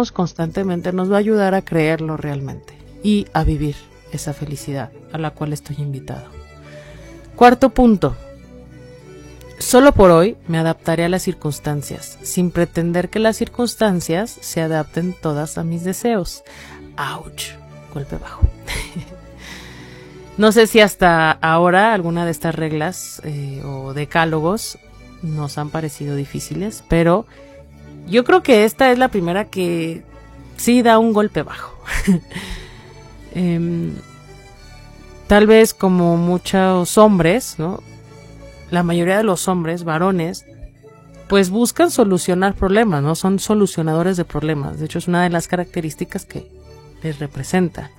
repitamos constantemente nos va a ayudar a creerlo realmente y a vivir esa felicidad a la cual estoy invitado. Cuarto punto. Solo por hoy me adaptaré a las circunstancias, sin pretender que las circunstancias se adapten todas a mis deseos. ¡Auch! Golpe bajo. No sé si hasta ahora alguna de estas reglas o decálogos nos han parecido difíciles, pero yo creo que esta es la primera que sí da un golpe bajo. Tal vez como muchos hombres, ¿no? La mayoría de los hombres, varones, pues buscan solucionar problemas, ¿no? Son solucionadores de problemas. De hecho, es una de las características que les representa.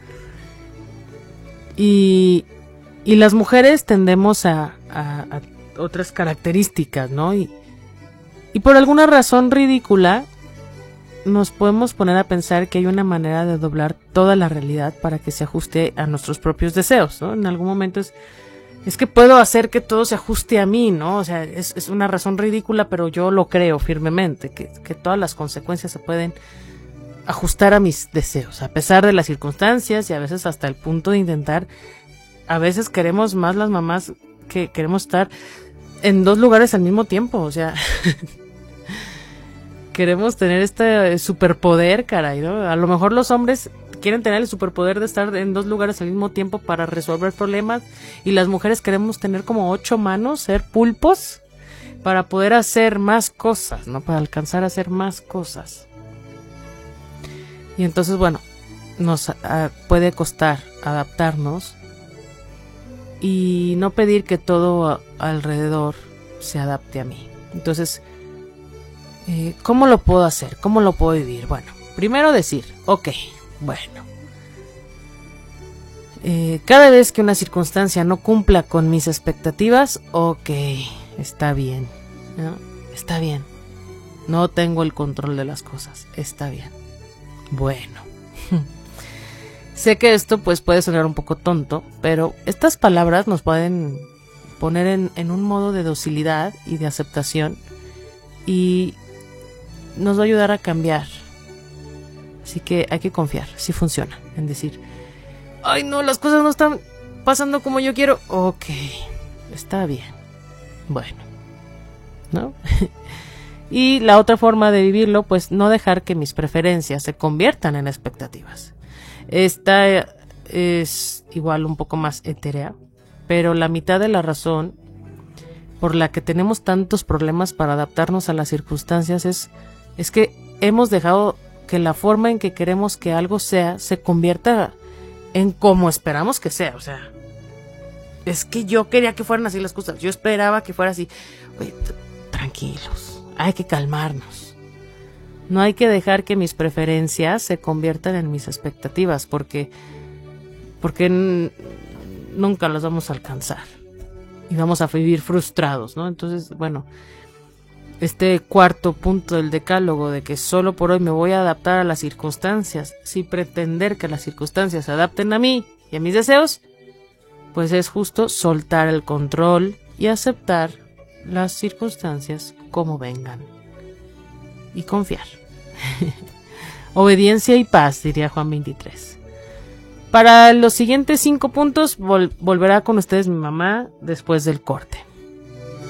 Y las mujeres tendemos a otras características, ¿no? Y por alguna razón ridícula nos podemos poner a pensar que hay una manera de doblar toda la realidad para que se ajuste a nuestros propios deseos, ¿no? En algún momento es que puedo hacer que todo se ajuste a mí, ¿no? O sea, es una razón ridícula, pero yo lo creo firmemente, que todas las consecuencias se pueden ajustar a mis deseos, a pesar de las circunstancias y a veces hasta el punto de intentar, a veces queremos más las mamás que queremos estar en 2 lugares al mismo tiempo, o sea, queremos tener este superpoder, caray, ¿no? A lo mejor los hombres quieren tener el superpoder de estar en 2 lugares al mismo tiempo para resolver problemas y las mujeres queremos tener como 8 manos, ser pulpos para poder hacer más cosas, ¿no? Para alcanzar a hacer más cosas. Y entonces, bueno, nos puede costar adaptarnos y no pedir que todo alrededor se adapte a mí. Entonces, ¿cómo lo puedo hacer? ¿Cómo lo puedo vivir? Bueno, primero decir, ok, bueno, cada vez que una circunstancia no cumpla con mis expectativas, ok, está bien, ¿no? Está bien, no tengo el control de las cosas, está bien. Bueno, sé que esto pues puede sonar un poco tonto, pero estas palabras nos pueden poner en un modo de docilidad y de aceptación y nos va a ayudar a cambiar. Así que hay que confiar, sí funciona, en decir, ay no, las cosas no están pasando como yo quiero. Ok, está bien, bueno, ¿no? Y la otra forma de vivirlo, pues no dejar que mis preferencias se conviertan en expectativas. Esta es igual un poco más etérea, pero la mitad de la razón por la que tenemos tantos problemas para adaptarnos a las circunstancias es que hemos dejado que la forma en que queremos que algo sea se convierta en como esperamos que sea. O sea, es que yo quería que fueran así las cosas, yo esperaba que fuera así. Oye, tranquilos, hay que calmarnos. No hay que dejar que mis preferencias se conviertan en mis expectativas, porque nunca las vamos a alcanzar y vamos a vivir frustrados, ¿no? Entonces, bueno, este cuarto punto del decálogo de que solo por hoy me voy a adaptar a las circunstancias sin pretender que las circunstancias se adapten a mí y a mis deseos, pues es justo soltar el control y aceptar las circunstancias como vengan y confiar. Obediencia y paz, diría Juan 23. Para los siguientes 5 puntos volverá con ustedes mi mamá después del corte.